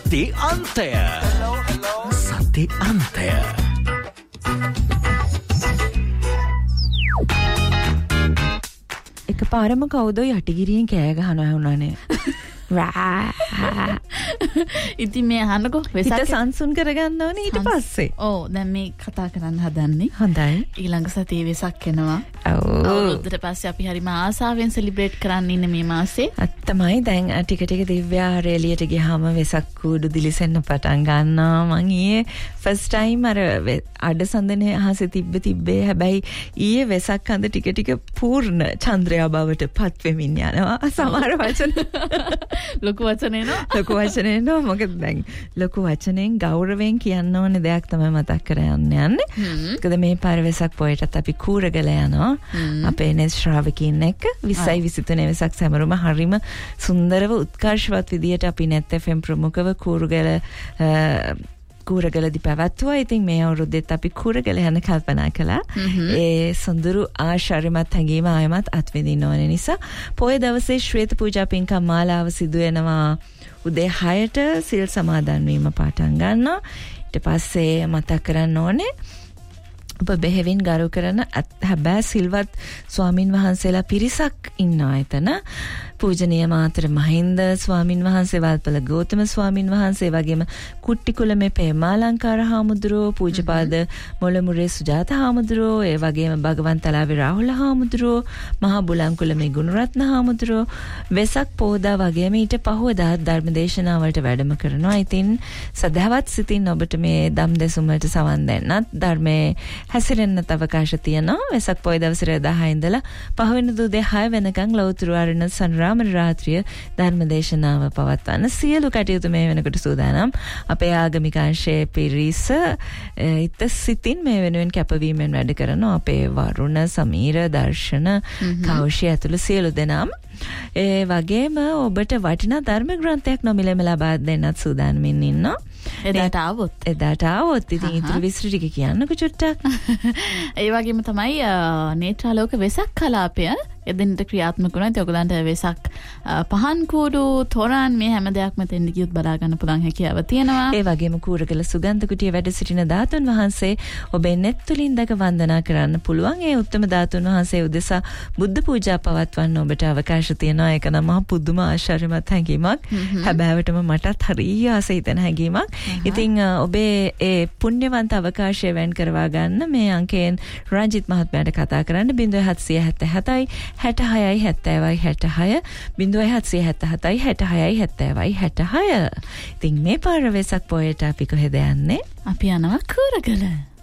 සති අන්තය. සති අන්තය. එකපාරම කවුද යටිගිරියෙන් කෑ ගහනවා වුණානේ. ඉතින් මේ අහන්නකෝ හිත සංසුන් කරගන්න ඕනේ ඊට පස්සේ. ඔව් දැන් මේ කතා කරන්න හදන්නේ. හොඳයි. ඊළඟ සතියේ වෙසක් එනවා. ඔව්. අවුරුද්දට පස්සේ අපි හරිම ආසාවෙන් සෙලිබ්‍රේට් කරන්න ඉන්නේ මේ මාසේ. තමයි දැන් ටික ටික දිව්‍යා රේලියට ගියාම වෙසක් කූඩු දිලිසෙන්න පටන් ගන්නවා. මං ඊයේ ෆස්ට් ටයිම් අර අඩසඳනේ අහසේ තිබ්බේ හැබැයි ඊයේ වෙසක් අඳ ටික ටික පූර්ණ චන්ද්‍රයා බවට පත් වෙමින් යනවා. සමහර වචන ලොකු වචන එනවා මොකද දැන් ලොකු වචනෙන් ගෞරවයෙන් කියන්න ඕනේ දෙයක් තමයි මතක් කරගන්න යන්නේ. මොකද මේ පාර වෙසක් පොයටත් අපි කූරගල යනවා. අපේ නේ ශ්‍රාවකීන් එක්ක 20යි 23 වෙසක් සැමරුම හරිම සුන්දරව උත්කර්ෂවත් විදියට අපි net FM ප්‍රමුඛව කූරගලදී පැවැත්වුවා. ඉතින් මේ අවුරුද්දෙත් අපි කූරගල යන කල්පනා කළා. ඒ සොඳුරු ආශාරිමත් හැඟීම ආයමත් අත්විඳින්න ඕන නිසා පොය දවසේ ශ්වේත පූජා පින්කම් මාලාව සිදු වෙනවා. උදේ 6ට සිල් සමාදන් වීම පටන් ගන්නවා. ඊට පස්සේ මතක් කරන්න ඕනේ ඔබ බෙහෙවින් ගරු කරන හැබැයි සිල්වත් ස්වාමින් වහන්සේලා පිරිසක් ඉන්නවා එතන. පූජනීය මාතර මහින්ද ස්වාමින් වහන්සේ, වල්පල ගෞතම ස්වාමින් වහන්සේ වගේම කුට්ටිකුලමේ පේමාලංකාර හාමුදුරුවෝ, පූජපාද මොළමුරේ සුජාත හාමුදුරුවෝ, ඒ වගේම භගවන්තලාවේ රාහුල හාමුදුරුවෝ, මහා බුලංකුලමේ ගුණරත්න හාමුදුරුවෝ වෙසක් පෝදා වගේම ඊට පහුවදා ධර්මදේශනා වලට වැඩම කරනවා. ඉතින් සදහවත් සිතින් ඔබට මේ ධම් දෙසුම් වලට සවන් දෙන්නත් ධර්මයේ හැසිරෙන්නත් අවකාශ තියෙනවා. වෙසක් පොය දවසේ 10 ඉඳලා පහවෙනි උදේ 6 වෙනකන් ලෞතර ආරණ සන්රාමන රාත්‍රිය ධර්මදේශනාව පවත්වන සියලු කටයුතු මේ වෙනකොට සූදානම්. අපේ ආගමික අංශයේ පිරිස ඉත සිතින් මේ වෙනුවෙන් කැපවීමෙන් වැඩ කරනවා. අපේ වරුණ, සමීර, දර්ශන, කෞෂි ඇතුළු සියලු දෙනාම ඒ වගේම ඔබට වටිනා ධර්ම ග්‍රන්ථයක් නොමිලෙම ලබා දෙන්නත් සූදානම්ින් ඉන්නවා. එදාට ආවොත් ඉතින් ඉතුරු විස්තර ටික කියන්නකෝ චුට්ටක්. ඒ වගේම තමයි නේත්‍රාලෝක වෙසක් කලාපය එදිනට ක්‍රියාත්මක වුණා. ඒත් ඔයගලන්ට වෙසක් පහන් කූඩු තොරන් මේ හැම දෙයක්ම තෙන්න ගියොත් බලා ගන්න පුළුවන් හැකියාව තියෙනවා. ඒ වගේම කූරගල සුගන්ධ කුටියේ වැඩ සිටින ධාතුන් වහන්සේ ඔබේ net තුලින් දැක වන්දනා කරන්න පුළුවන්. ඒ උත්තම ධාතුන් වහන්සේ උදෙසා බුද්ධ පූජා පවත්වන්න ඔබට අවකාශ තියෙනවා. ඒක නම් මහ පුදුම ආශ්චර්යමත් හැඟීමක්. හැබෑවටම මටත් හරිය ආසයි තන හැඟීමක්. ඉතින් ඔබේ ඒ පුණ්‍යවන්ත අවකාශය වෙන් කරවා ගන්න මේ අංකයෙන් රංජිත් මහත්මයාට කතා කරන්න 0777 66යි 70යි 66 0777යි 66යි 70යි 66. ඉතින් මේ පාර වෙසක් පොයට අපි කොහෙද යන්නේ? අපි යනවා කූරගල.